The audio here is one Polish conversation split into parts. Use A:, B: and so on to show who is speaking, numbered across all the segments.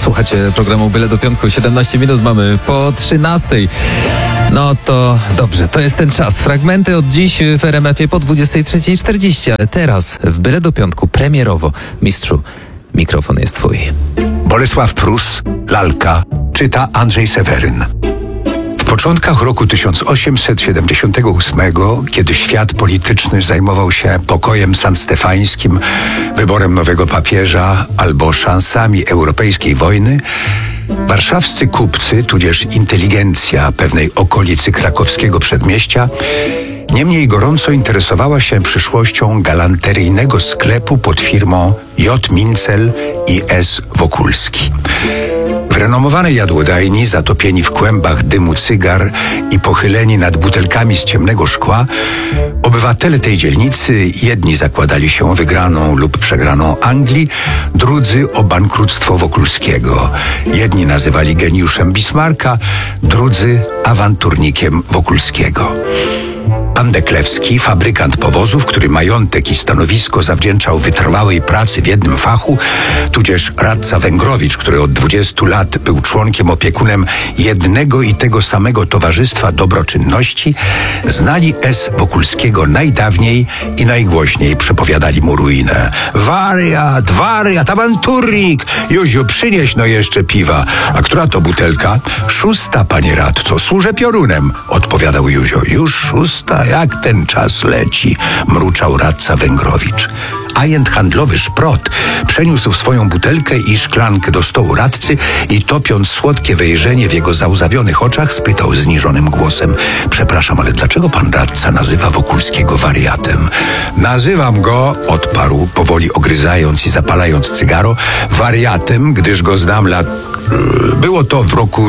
A: Słuchacie programu Byle do Piątku. 17 minut mamy po 13. No to dobrze, to jest ten czas. Fragmenty od dziś w RMF-ie po 23:40, ale teraz w Byle do Piątku premierowo. Mistrzu, mikrofon jest twój.
B: Bolesław Prus, Lalka, czyta Andrzej Seweryn. W początkach roku 1878, kiedy świat polityczny zajmował się pokojem sanstefańskim, wyborem nowego papieża albo szansami europejskiej wojny, warszawscy kupcy, tudzież inteligencja pewnej okolicy krakowskiego przedmieścia, niemniej gorąco interesowała się przyszłością galanteryjnego sklepu pod firmą J. Mincel i S. Wokulski. W renomowanej jadłodajni, zatopieni w kłębach dymu cygar i pochyleni nad butelkami z ciemnego szkła, obywatele tej dzielnicy jedni zakładali się wygraną lub przegraną Anglii, drudzy o bankructwo Wokulskiego. Jedni nazywali geniuszem Bismarcka, drudzy awanturnikiem Wokulskiego. Pan Deklewski, fabrykant powozów, który majątek i stanowisko zawdzięczał wytrwałej pracy w jednym fachu, tudzież radca Węgrowicz, który od 20 lat był członkiem opiekunem jednego i tego samego Towarzystwa Dobroczynności, znali S. Wokulskiego najdawniej i najgłośniej przepowiadali mu ruinę. Wariat, awanturnik! Józiu, przynieś no jeszcze piwa. A która to butelka? 6, panie radco, służę piorunem, odpowiadał Józio. Już 6? Jak ten czas leci, mruczał radca Węgrowicz. Agent handlowy Szprot przeniósł swoją butelkę i szklankę do stołu radcy i topiąc słodkie wejrzenie w jego załzawionych oczach, spytał zniżonym głosem: przepraszam, ale dlaczego pan radca nazywa Wokulskiego wariatem? Nazywam go, odparł, powoli ogryzając i zapalając cygaro, wariatem, gdyż go znam lat... Było to w roku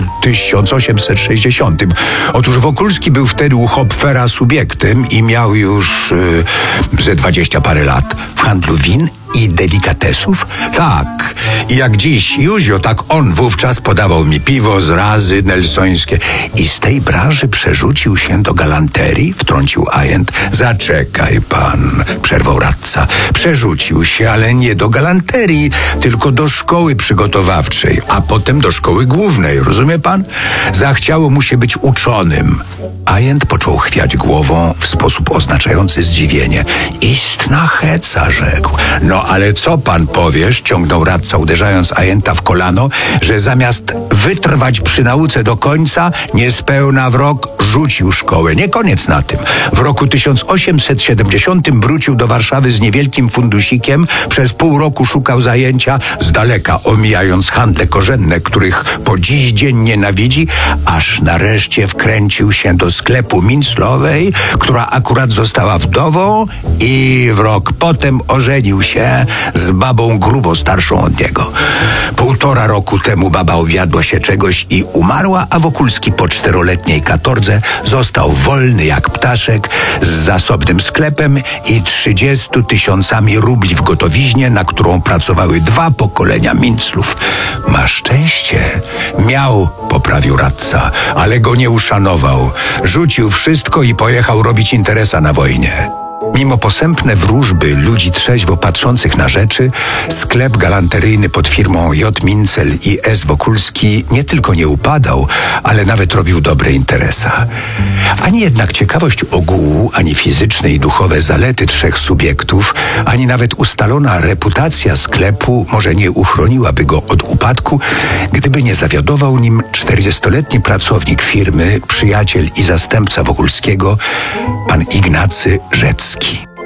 B: 1860. Otóż Wokulski był wtedy u Hopfera subiektem i miał już ze 20 parę lat. W handlu win i delikatesów? Tak. I jak dziś Józio, tak on wówczas podawał mi piwo, zrazy nelsońskie. I z tej branży przerzucił się do galanterii? Wtrącił agent. Zaczekaj pan, przerwał radca. Przerzucił się, ale nie do galanterii, tylko do szkoły przygotowawczej, a potem do szkoły głównej, rozumie pan? Zachciało mu się być uczonym. Agent począł chwiać głową w sposób oznaczający zdziwienie. Istna heca, rzekł. No ale co pan powiesz, ciągnął radca, uderzając agenta w kolano, że zamiast wytrwać przy nauce do końca, niespełna w rok rzucił szkołę. Nie koniec na tym. W roku 1870 wrócił do Warszawy z niewielkim fundusikiem, przez pół roku szukał zajęcia, z daleka omijając handle korzenne, których po dziś dzień nienawidzi, aż nareszcie wkręcił się do sklepu Minclowej, która akurat została wdową, i w rok potem ożenił się z babą grubo starszą od niego. 1,5 roku temu baba owiadła się czegoś i umarła, a Wokulski po 4-letniej katordze został wolny jak ptaszek, z zasobnym sklepem i 30 000 rubli w gotowiźnie, na którą pracowały 2 pokolenia Minclów. Ma szczęście. Miał, poprawił radca, ale go nie uszanował. Rzucił wszystko i pojechał robić interesa na wojnie. Mimo posępne wróżby ludzi trzeźwo patrzących na rzeczy, sklep galanteryjny pod firmą J. Mincel i S. Wokulski nie tylko nie upadał, ale nawet robił dobre interesa. Ani jednak ciekawość ogółu, ani fizyczne i duchowe zalety 3 subiektów, ani nawet ustalona reputacja sklepu może nie uchroniłaby go od upadku, gdyby nie zawiodował nim 40-letni pracownik firmy, przyjaciel i zastępca Wokulskiego, pan Ignacy Rzecki.